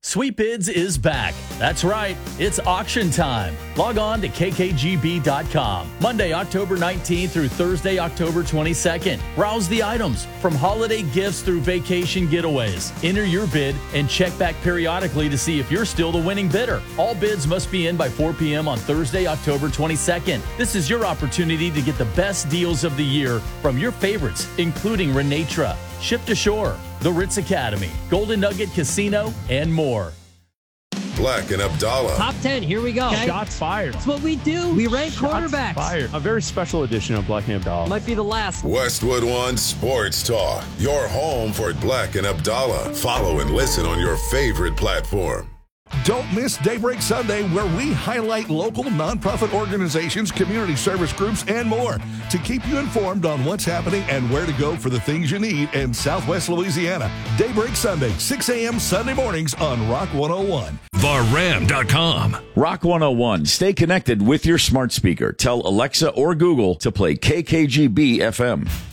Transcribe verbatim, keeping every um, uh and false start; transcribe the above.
Sweet Bids is back. That's right, it's auction time. Log on to K K G B dot com. Monday, October nineteenth through Thursday, October twenty-second. Browse the items from holiday gifts through vacation getaways. Enter your bid and check back periodically to see if you're still the winning bidder. All bids must be in by four p.m. on Thursday, October twenty-second. This is your opportunity to get the best deals of the year from your favorites, including Renetra, Ship to Shore, the Ritz Academy, Golden Nugget Casino, and more. Black and Abdallah. Top ten, here we go. Okay. Shots fired. That's what we do. We rank Shots quarterbacks. Fired. A very special edition of Black and Abdallah. Might be the last. Westwood One Sports Talk. Your home for Black and Abdallah. Follow and listen on your favorite platform. Don't miss Daybreak Sunday, where we highlight local nonprofit organizations, community service groups, and more to keep you informed on what's happening and where to go for the things you need in Southwest Louisiana. Daybreak Sunday, six a.m. Sunday mornings on Rock one oh one. the ram dot com. Rock one oh one. Stay connected with your smart speaker. Tell Alexa or Google to play K K G B F M.